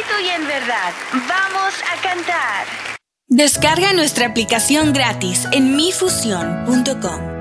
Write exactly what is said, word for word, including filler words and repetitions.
espíritu y en verdad. Vamos a cantar. Descarga nuestra aplicación gratis en mi fusión punto com.